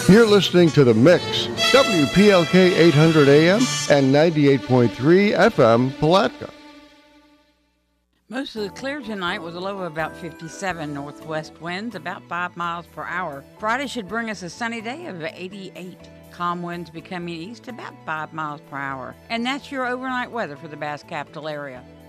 You're listening to The Mix, WPLK 800 AM and 98.3 FM, Palatka. Mostly clear tonight with a low of about 57, northwest winds about 5 miles per hour. Friday should bring us a sunny day of 88. Calm winds becoming east about 5 miles per hour. And that's your overnight weather for the Bass Capital area.